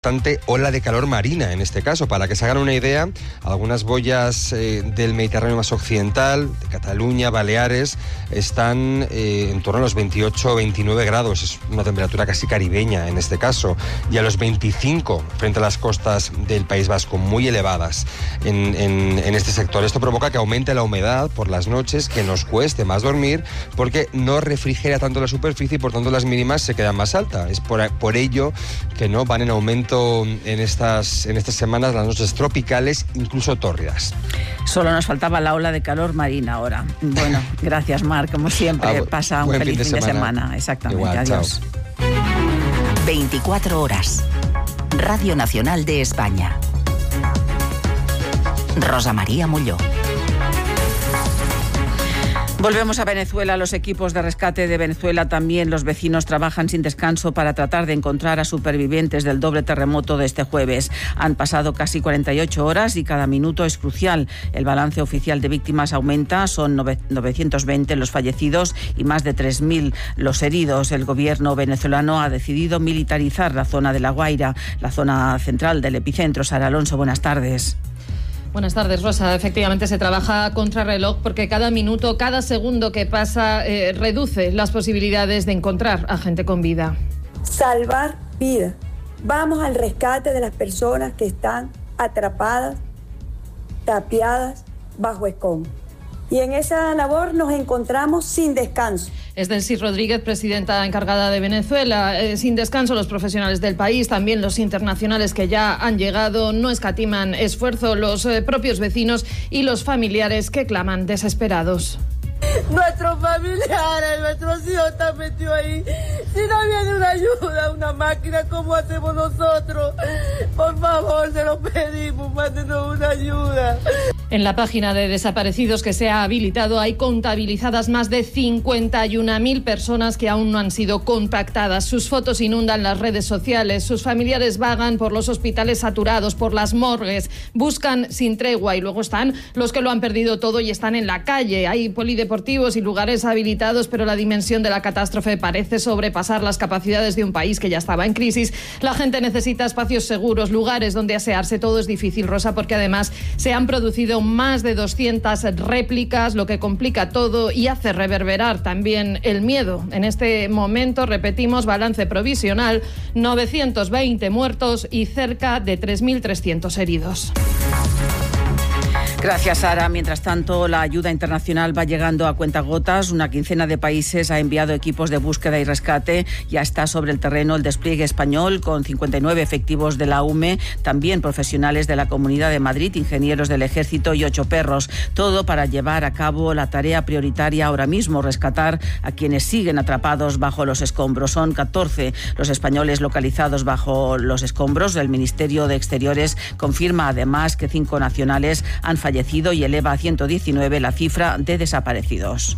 ola de calor marina en este caso. Para que se hagan una idea, algunas boyas del Mediterráneo más occidental, de Cataluña, Baleares, están en torno a los 28 o 29 grados. Es una temperatura casi caribeña en este caso, y a los 25 frente a las costas del País Vasco, muy elevadas en este sector. Esto provoca que aumente la humedad por las noches, que nos cueste más dormir, porque no refrigera tanto la superficie y por tanto las mínimas se quedan más altas. Es por ello que no van en aumento en estas semanas las noches tropicales, incluso tórridas. Solo nos faltaba la ola de calor marina ahora. Bueno, gracias, Marc, como siempre. Pasa un feliz fin de semana. Exactamente. Igual, adiós. Chao. 24 horas. Radio Nacional de España. Rosa María Molló. Volvemos a Venezuela. Los equipos de rescate de Venezuela, también los vecinos, trabajan sin descanso para tratar de encontrar a supervivientes del doble terremoto de este jueves. Han pasado casi 48 horas y cada minuto es crucial. El balance oficial de víctimas aumenta, son 920 los fallecidos y más de 3.000 los heridos. El gobierno venezolano ha decidido militarizar la zona de La Guaira, la zona central del epicentro. Sara Alonso, buenas tardes. Buenas tardes, Rosa. Efectivamente se trabaja contra reloj porque cada minuto, cada segundo que pasa reduce las posibilidades de encontrar a gente con vida. Salvar vidas. Vamos al rescate de las personas que están atrapadas, tapiadas bajo escombros. Y en esa labor nos encontramos sin descanso. Es Delcy Rodríguez, presidenta encargada de Venezuela. Sin descanso los profesionales del país, también los internacionales que ya han llegado, no escatiman esfuerzo, los propios vecinos y los familiares que claman desesperados. Nuestros familiares, nuestros hijos están metidos ahí. Si no viene una ayuda, una máquina, ¿cómo hacemos nosotros? Por favor, se lo pedimos, mándenos una ayuda. En la página de desaparecidos que se ha habilitado hay contabilizadas más de 51.000 personas que aún no han sido contactadas. Sus fotos inundan las redes sociales, sus familiares vagan por los hospitales saturados, por las morgues, buscan sin tregua, y luego están los que lo han perdido todo y están en la calle. Hay polideportivos y lugares habilitados, pero la dimensión de la catástrofe parece sobrepasar las capacidades de un país que ya estaba en crisis. La gente necesita espacios seguros, lugares donde asearse. Todo es difícil, Rosa, porque además se han producido más de 200 réplicas, lo que complica todo y hace reverberar también el miedo. En este momento, repetimos, balance provisional, 920 muertos y cerca de 3.300 heridos. Gracias, Sara. Mientras tanto, la ayuda internacional va llegando a cuentagotas. Una quincena de países ha enviado equipos de búsqueda y rescate. Ya está sobre el terreno el despliegue español, con 59 efectivos de la UME, también profesionales de la Comunidad de Madrid, ingenieros del Ejército y 8 perros. Todo para llevar a cabo la tarea prioritaria ahora mismo, rescatar a quienes siguen atrapados bajo los escombros. Son 14 los españoles localizados bajo los escombros. El Ministerio de Exteriores confirma además que 5 nacionales han fallecido y eleva a 119 la cifra de desaparecidos.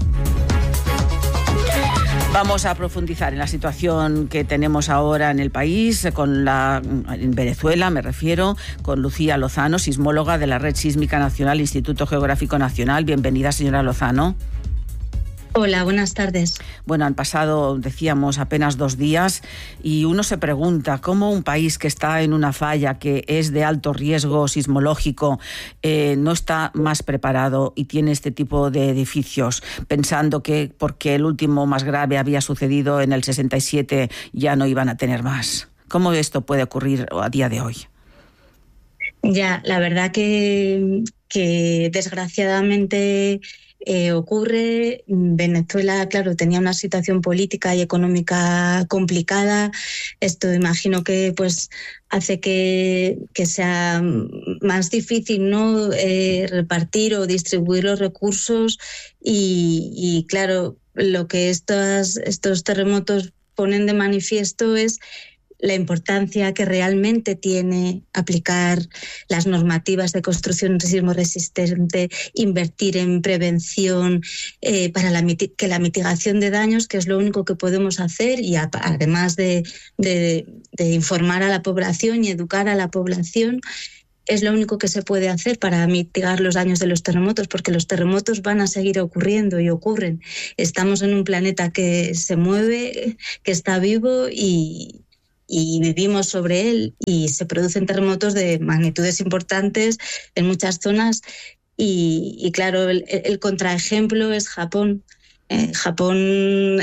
Vamos a profundizar en la situación que tenemos ahora en el país, en Venezuela me refiero, con Lucía Lozano, sismóloga de la Red Sísmica Nacional, Instituto Geográfico Nacional. Bienvenida, señora Lozano. Hola, buenas tardes. Bueno, han pasado, decíamos, apenas 2 días y uno se pregunta cómo un país que está en una falla que es de alto riesgo sismológico no está más preparado y tiene este tipo de edificios, pensando que porque el último más grave había sucedido en el 67 ya no iban a tener más. ¿Cómo esto puede ocurrir a día de hoy? Ya, la verdad que desgraciadamente ocurre. Venezuela, claro, tenía una situación política y económica complicada. Esto imagino que pues hace que sea más difícil, ¿no? Repartir o distribuir los recursos y claro, lo que estos terremotos ponen de manifiesto es la importancia que realmente tiene aplicar las normativas de construcción sismo resistente, invertir en prevención para que la mitigación de daños, que es lo único que podemos hacer, y además de informar a la población y educar a la población, es lo único que se puede hacer para mitigar los daños de los terremotos, porque los terremotos van a seguir ocurriendo y ocurren. Estamos en un planeta que se mueve, que está vivo y vivimos sobre él, y se producen terremotos de magnitudes importantes en muchas zonas. Y claro, el contraejemplo es Japón. Japón,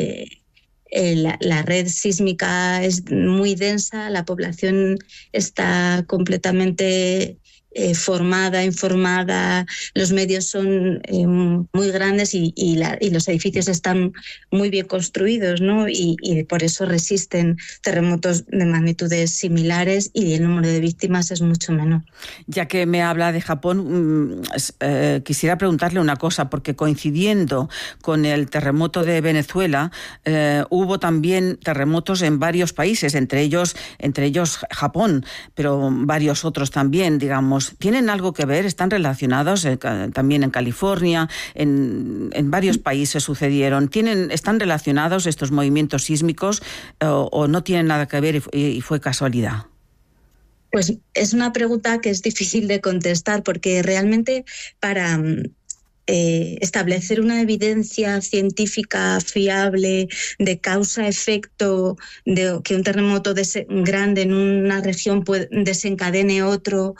la red sísmica es muy densa, la población está completamente formada, informada, los medios son muy grandes y los edificios están muy bien construidos, ¿no? Y por eso resisten terremotos de magnitudes similares y el número de víctimas es mucho menor. Ya que me habla de Japón, quisiera preguntarle una cosa, porque coincidiendo con el terremoto de Venezuela, hubo también terremotos en varios países, entre ellos Japón, pero varios otros también, digamos. ¿Tienen algo que ver? ¿Están relacionados? También en California, en varios países sucedieron. ¿Están relacionados estos movimientos sísmicos o no tienen nada que ver y fue casualidad? Pues es una pregunta que es difícil de contestar, porque realmente para establecer una evidencia científica fiable de causa-efecto, de que un terremoto grande en una región desencadene otro,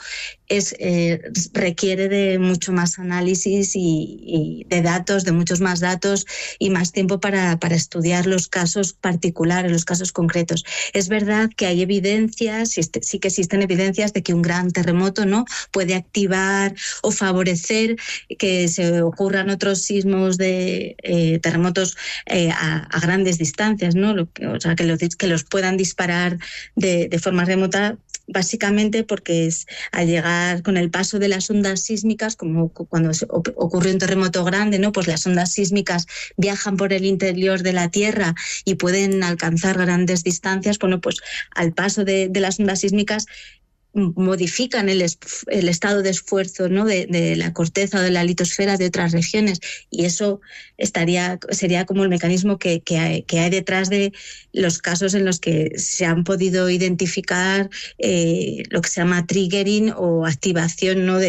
requiere de mucho más análisis y de datos, de muchos más datos y más tiempo para estudiar los casos particulares, los casos concretos. Es verdad que hay evidencias, sí que existen evidencias de que un gran terremoto, ¿no?, puede activar o favorecer que se ocurran otros sismos de terremotos a grandes distancias, ¿no? O sea, que los puedan disparar de forma remota, básicamente porque al llegar con el paso de las ondas sísmicas, como cuando ocurre un terremoto grande, ¿no?, pues las ondas sísmicas viajan por el interior de la Tierra y pueden alcanzar grandes distancias. Bueno, pues al paso de las ondas sísmicas modifican el estado de esfuerzo, ¿no?, de la corteza o de la litosfera de otras regiones, y eso sería como el mecanismo que hay detrás de los casos en los que se han podido identificar lo que se llama triggering o activación, ¿no?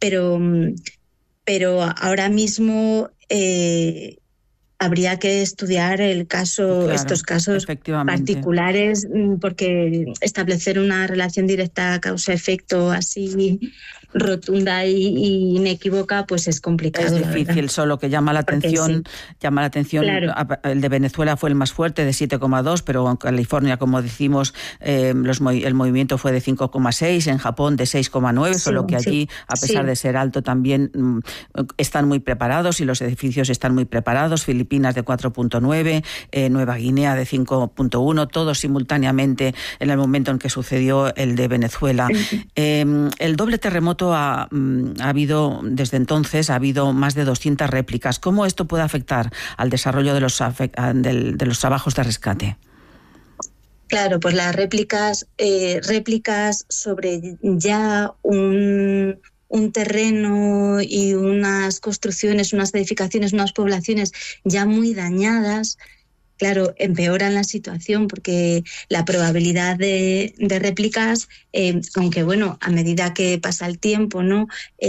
Pero ahora mismo habría que estudiar estos casos particulares, porque establecer una relación directa causa-efecto así rotunda y inequívoca, pues es complicado. Es difícil, solo que llama la atención. Claro. El de Venezuela fue el más fuerte, de 7,2, pero en California, como decimos, el movimiento fue de 5,6, en Japón de 6,9, solo que allí, a pesar de ser alto, también están muy preparados y los edificios están muy preparados. Filipinas de 4,9, Nueva Guinea de 5,1, todos simultáneamente en el momento en que sucedió el de Venezuela. El doble terremoto ha habido, desde entonces, ha habido más de 200 réplicas. ¿Cómo esto puede afectar al desarrollo de los trabajos de rescate? Claro, pues las réplicas sobre ya un terreno y unas construcciones, unas edificaciones, unas poblaciones ya muy dañadas, claro, empeoran la situación, porque la probabilidad de réplicas, aunque bueno, a medida que pasa el tiempo, ¿no?,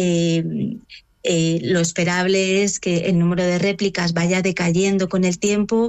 lo esperable es que el número de réplicas vaya decayendo con el tiempo.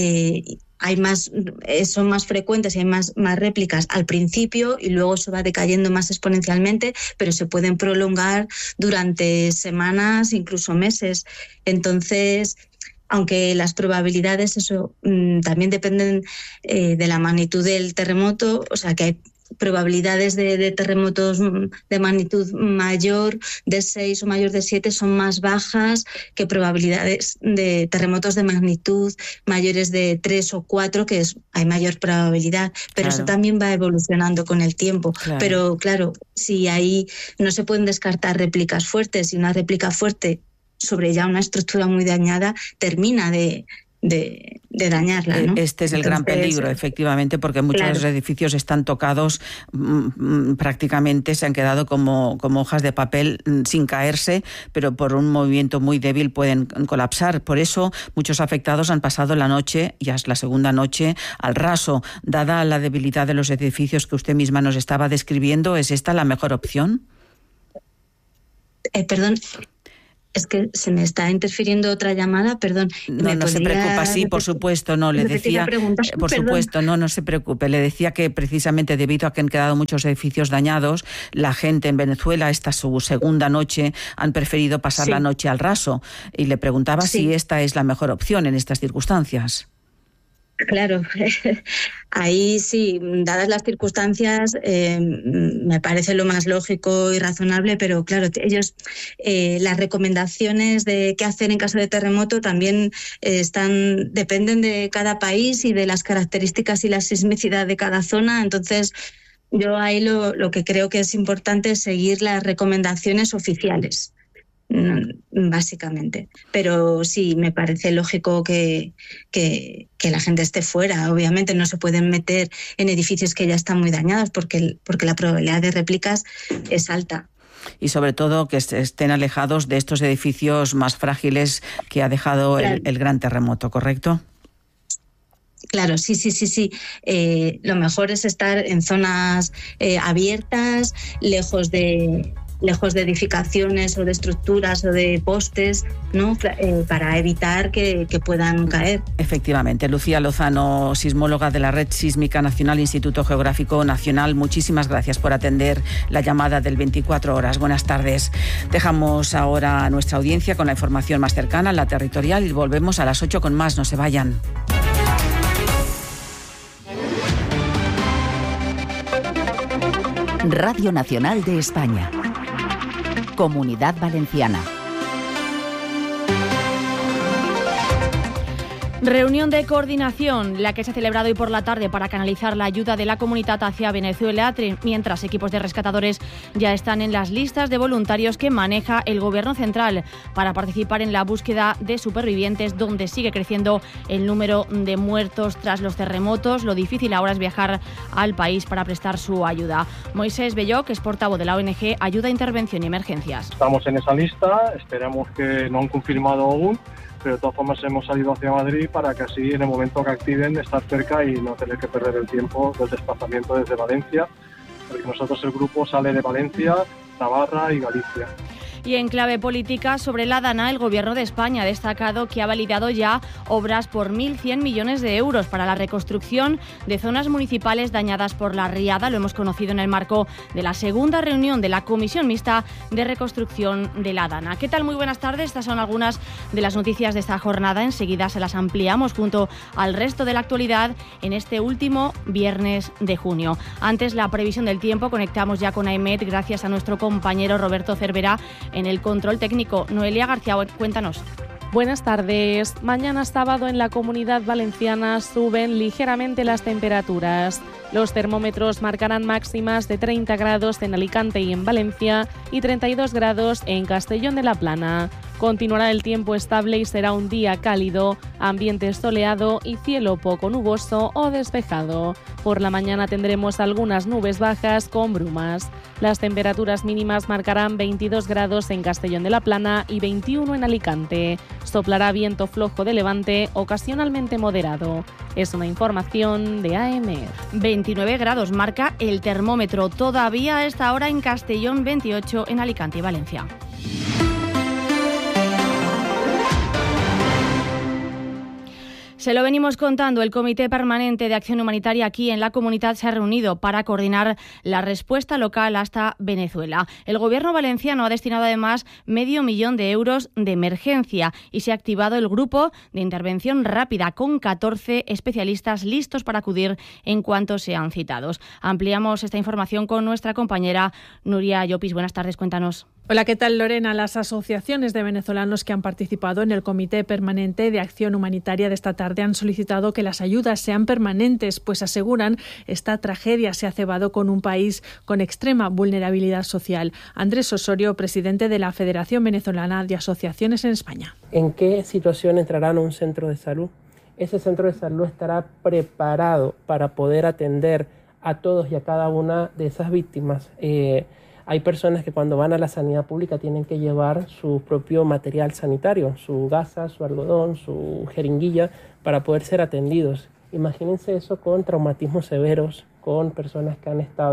Son más frecuentes y hay más réplicas al principio, y luego eso va decayendo más exponencialmente, pero se pueden prolongar durante semanas, incluso meses. Entonces, aunque las probabilidades también dependen de la magnitud del terremoto, o sea que hay probabilidades de terremotos de magnitud mayor de 6 o mayor de 7 son más bajas que probabilidades de terremotos de magnitud mayores de 3 o 4, que hay mayor probabilidad, pero eso también va evolucionando con el tiempo. Pero claro, si ahí no se pueden descartar réplicas fuertes, y una réplica fuerte sobre ya una estructura muy dañada termina de dañarla, ¿no? Este es el gran peligro, efectivamente, porque muchos edificios están tocados, prácticamente se han quedado como hojas de papel sin caerse, pero por un movimiento muy débil pueden colapsar. Por eso muchos afectados han pasado la noche, ya es la segunda noche, al raso. Dada la debilidad de los edificios que usted misma nos estaba describiendo, ¿es esta la mejor opción? Perdón. Es que se me está interfiriendo otra llamada, perdón. No se preocupe, sí, por supuesto, no, le decía, por supuesto, no se preocupe, le decía que precisamente debido a que han quedado muchos edificios dañados, la gente en Venezuela, esta su segunda noche, han preferido pasar la noche al raso, y le preguntaba si esta es la mejor opción en estas circunstancias. Claro, ahí sí, dadas las circunstancias, me parece lo más lógico y razonable, pero claro, ellos, las recomendaciones de qué hacer en caso de terremoto también dependen de cada país y de las características y la sismicidad de cada zona. Entonces, yo ahí lo que creo que es importante es seguir las recomendaciones oficiales, básicamente. Pero sí, me parece lógico que la gente esté fuera. Obviamente no se pueden meter en edificios que ya están muy dañados porque la probabilidad de réplicas es alta. Y sobre todo que estén alejados de estos edificios más frágiles que ha dejado el gran terremoto, ¿correcto? Claro, sí. Lo mejor es estar en zonas abiertas, lejos de edificaciones o de estructuras o de postes, ¿no? Para evitar que puedan caer. Efectivamente. Lucía Lozano, sismóloga de la Red Sísmica Nacional, Instituto Geográfico Nacional, muchísimas gracias por atender la llamada del 24 horas. Buenas tardes. Dejamos ahora a nuestra audiencia con la información más cercana, la territorial, y volvemos a las 8 con más. No se vayan. Radio Nacional de España. Comunidad Valenciana. Reunión de coordinación, la que se ha celebrado hoy por la tarde para canalizar la ayuda de la comunidad hacia Venezuela, mientras equipos de rescatadores ya están en las listas de voluntarios que maneja el Gobierno central para participar en la búsqueda de supervivientes, donde sigue creciendo el número de muertos tras los terremotos. Lo difícil ahora es viajar al país para prestar su ayuda. Moisés Belló, que es portavoz de la ONG Ayuda, Intervención y Emergencias. Estamos en esa lista, esperamos que no han confirmado aún, pero de todas formas hemos salido hacia Madrid para que así en el momento que activen estar cerca y no tener que perder el tiempo del desplazamiento desde Valencia, porque nosotros el grupo sale de Valencia, Navarra y Galicia. Y en clave política, sobre la Dana, el Gobierno de España ha destacado que ha validado ya obras por 1.100 millones de euros para la reconstrucción de zonas municipales dañadas por la riada. Lo hemos conocido en el marco de la segunda reunión de la Comisión Mixta de Reconstrucción de la Dana. ¿Qué tal? Muy buenas tardes. Estas son algunas de las noticias de esta jornada. Enseguida se las ampliamos junto al resto de la actualidad en este último viernes de junio. Antes, la previsión del tiempo. Conectamos ya con AEMET gracias a nuestro compañero Roberto Cervera en el control técnico. Noelia García, cuéntanos. Buenas tardes. Mañana sábado en la Comunidad Valenciana suben ligeramente las temperaturas. Los termómetros marcarán máximas de 30 grados en Alicante y en Valencia y 32 grados en Castellón de la Plana. Continuará el tiempo estable y será un día cálido, ambiente soleado y cielo poco nuboso o despejado. Por la mañana tendremos algunas nubes bajas con brumas. Las temperaturas mínimas marcarán 22 grados en Castellón de la Plana y 21 en Alicante. Soplará viento flojo de levante, ocasionalmente moderado. Es una información de AEMET. 29 grados marca el termómetro. Todavía a esta hora en Castellón, 28 en Alicante y Valencia. Se lo venimos contando, el Comité Permanente de Acción Humanitaria aquí en la comunidad se ha reunido para coordinar la respuesta local hasta Venezuela. El Gobierno valenciano ha destinado además $500,000 de euros de emergencia y se ha activado el grupo de intervención rápida con 14 especialistas listos para acudir en cuanto sean citados. Ampliamos esta información con nuestra compañera Nuria Llopis. Buenas tardes, cuéntanos. Hola, ¿qué tal, Lorena? Las asociaciones de venezolanos que han participado en el Comité Permanente de Acción Humanitaria de esta tarde han solicitado que las ayudas sean permanentes, pues aseguran esta tragedia se ha cebado con un país con extrema vulnerabilidad social. Andrés Osorio, presidente de la Federación Venezolana de Asociaciones en España. ¿En qué situación entrarán a un centro de salud? Ese centro de salud estará preparado para poder atender a todos y a cada una de esas víctimas. Hay personas que cuando van a la sanidad pública tienen que llevar su propio material sanitario, su gasa, su algodón, su jeringuilla, para poder ser atendidos. Imagínense eso con traumatismos severos, con personas que han estado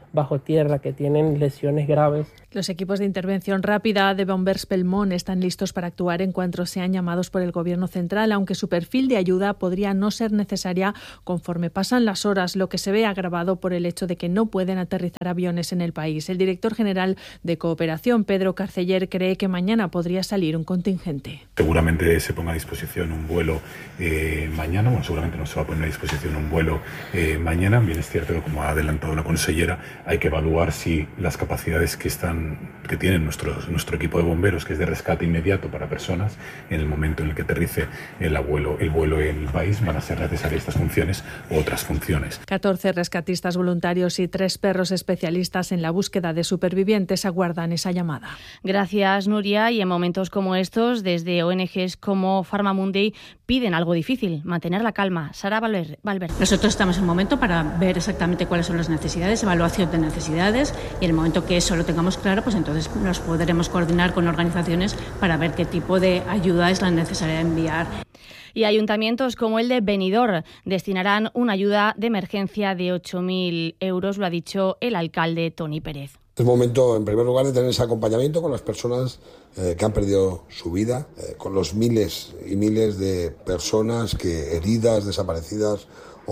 bajo tierra, que tienen lesiones graves. Los equipos de intervención rápida de Bombers Belmont están listos para actuar en cuanto sean llamados por el Gobierno central, aunque su perfil de ayuda podría no ser necesaria conforme pasan las horas, lo que se ve agravado por el hecho de que no pueden aterrizar aviones en el país. El director general de Cooperación, Pedro Carceller, cree que mañana podría salir un contingente. Seguramente se ponga a disposición un vuelo mañana, bueno, seguramente no se va a poner a disposición un vuelo mañana. Bien es cierto que, como ha adelantado la consellera, hay que evaluar si las capacidades que tiene nuestro equipo de bomberos, que es de rescate inmediato para personas, en el momento en el que aterrice el vuelo en el país, van a ser necesarias estas funciones u otras funciones. 14 rescatistas voluntarios y 3 perros especialistas en la búsqueda de supervivientes aguardan esa llamada. Gracias, Nuria. Y en momentos como estos, desde ONGs como Pharmamundi piden algo difícil, mantener la calma. Sara Valverde. Nosotros estamos en un momento para ver exactamente cuáles son las necesidades, evaluación de necesidades, y en el momento que eso lo tengamos claro, pues entonces nos podremos coordinar con organizaciones para ver qué tipo de ayuda es la necesaria enviar. Y ayuntamientos como el de Benidorm destinarán una ayuda de emergencia de 8.000 euros, lo ha dicho el alcalde Toni Pérez. Es momento, en primer lugar, de tener ese acompañamiento con las personas que han perdido su vida, con los miles y miles de personas que heridas, desaparecidas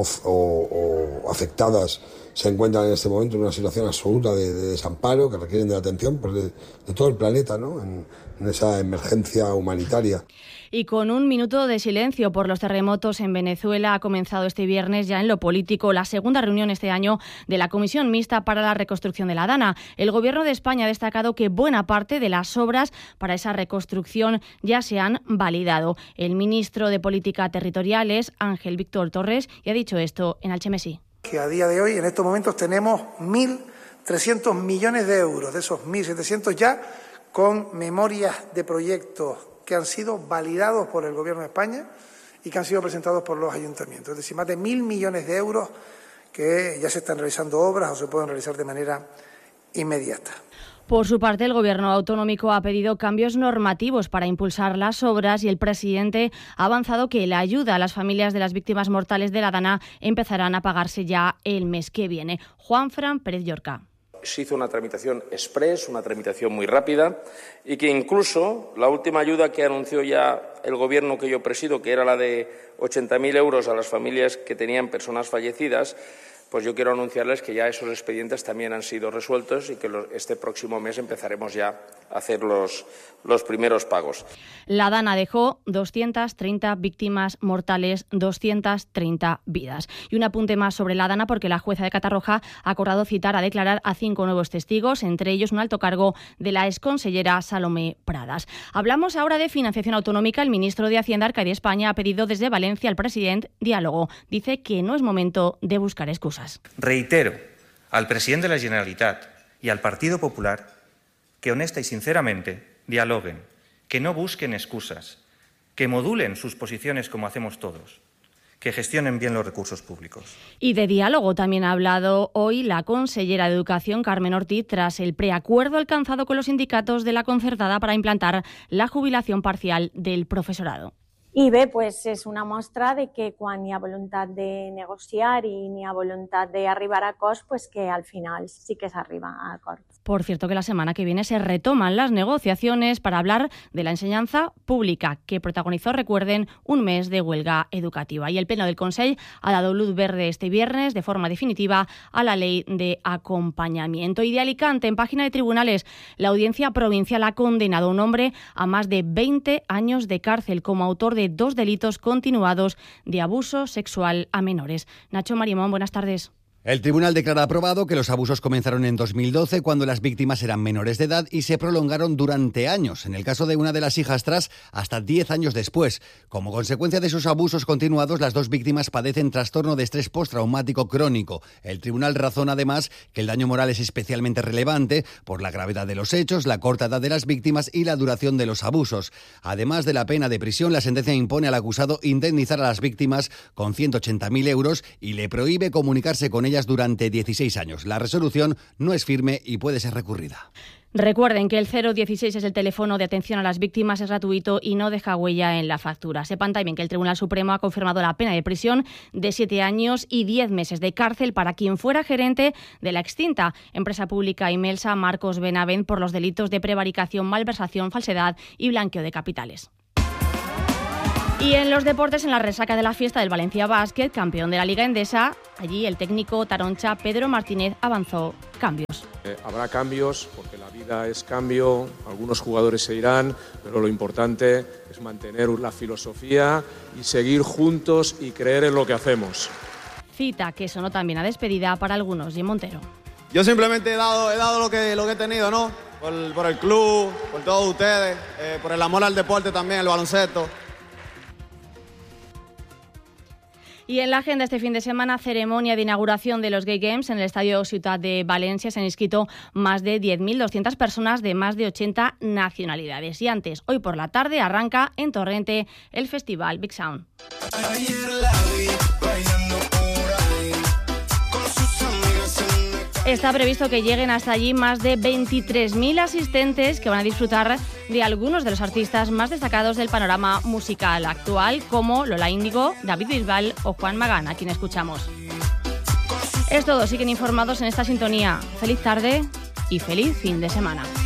o afectadas se encuentran en este momento en una situación absoluta de desamparo, que requieren de la atención pues de todo el planeta, ¿no? En esa emergencia humanitaria. Y con un minuto de silencio por los terremotos en Venezuela, ha comenzado este viernes ya en lo político la segunda reunión este año de la Comisión Mixta para la Reconstrucción de la Dana. El Gobierno de España ha destacado que buena parte de las obras para esa reconstrucción ya se han validado. El ministro de Política Territorial es Ángel Víctor Torres y ha dicho esto en Alchemesí. Que a día de hoy, en estos momentos, tenemos 1.300 millones de euros, de esos 1.700 ya con memorias de proyectos que han sido validados por el Gobierno de España y que han sido presentados por los ayuntamientos. Es decir, más de 1.000 millones de euros que ya se están realizando obras o se pueden realizar de manera inmediata. Por su parte, el Gobierno autonómico ha pedido cambios normativos para impulsar las obras y el presidente ha avanzado que la ayuda a las familias de las víctimas mortales de la Dana empezarán a pagarse ya el mes que viene. Juanfran Pérez Llorca. Se hizo una tramitación express, una tramitación muy rápida, y que incluso la última ayuda que anunció ya el Gobierno que yo presido, que era la de 80.000 euros a las familias que tenían personas fallecidas, pues yo quiero anunciarles que ya esos expedientes también han sido resueltos y que este próximo mes empezaremos ya a hacer los primeros pagos. La Dana dejó 230 víctimas mortales, 230 vidas. Y un apunte más sobre la Dana, porque la jueza de Catarroja ha acordado citar a declarar a 5 nuevos testigos, entre ellos un alto cargo de la exconsellera Salomé Pradas. Hablamos ahora de financiación autonómica. El ministro de Hacienda, Arcadi España, ha pedido desde Valencia al presidente diálogo. Dice que no es momento de buscar excusas. Reitero al presidente de la Generalitat y al Partido Popular que honesta y sinceramente dialoguen, que no busquen excusas, que modulen sus posiciones como hacemos todos, que gestionen bien los recursos públicos. Y de diálogo también ha hablado hoy la consellera de Educación, Carmen Ortiz, tras el preacuerdo alcanzado con los sindicatos de la concertada para implantar la jubilación parcial del profesorado. I bé, pues és una mostra de que quan hi ha voluntat de negociar i n'hi ha voluntat d'arribar a acords, pues que al final sí que s'arriba a acords. Por cierto, que la semana que viene se retoman las negociaciones para hablar de la enseñanza pública, que protagonizó, recuerden, un mes de huelga educativa. Y el Pleno del Consell ha dado luz verde este viernes de forma definitiva a la ley de acompañamiento. Y de Alicante, en página de tribunales, la Audiencia Provincial ha condenado a un hombre a más de 20 años de cárcel como autor de 2 delitos continuados de abuso sexual a menores. Nacho Marimón, buenas tardes. El tribunal declara aprobado que los abusos comenzaron en 2012 cuando las víctimas eran menores de edad y se prolongaron durante años. En el caso de una de las hijastras, hasta 10 años después. Como consecuencia de esos abusos continuados, las 2 víctimas padecen trastorno de estrés postraumático crónico. El tribunal razona además que el daño moral es especialmente relevante por la gravedad de los hechos, la corta edad de las víctimas y la duración de los abusos. Además de la pena de prisión, la sentencia impone al acusado indemnizar a las víctimas con 180.000 euros y le prohíbe comunicarse con ellas durante 16 años. La resolución no es firme y puede ser recurrida. Recuerden que el 016 es el teléfono de atención a las víctimas, es gratuito y no deja huella en la factura. Sepan también que el Tribunal Supremo ha confirmado la pena de prisión de 7 años y 10 meses de cárcel para quien fuera gerente de la extinta empresa pública Imelsa, Marcos Benavent, por los delitos de prevaricación, malversación, falsedad y blanqueo de capitales. Y en los deportes, en la resaca de la fiesta del Valencia Basket, campeón de la Liga Endesa, allí el técnico taroncha Pedro Martínez avanzó cambios. Habrá cambios, porque la vida es cambio, algunos jugadores se irán, pero lo importante es mantener la filosofía y seguir juntos y creer en lo que hacemos. Cita que sonó también a despedida para algunos. Jim Montero. Yo simplemente he dado lo que he tenido, ¿no? Por el club, por todos ustedes, por el amor al deporte también, el baloncesto. Y en la agenda este fin de semana, ceremonia de inauguración de los Gay Games en el Estadio Ciutat de Valencia. Se han inscrito más de 10.200 personas de más de 80 nacionalidades. Y antes, hoy por la tarde, arranca en Torrente el festival Big Sound. Está previsto que lleguen hasta allí más de 23.000 asistentes que van a disfrutar de algunos de los artistas más destacados del panorama musical actual, como Lola Índigo, David Bisbal o Juan Magán, a quien escuchamos. Es todo, siguen informados en esta sintonía. Feliz tarde y feliz fin de semana.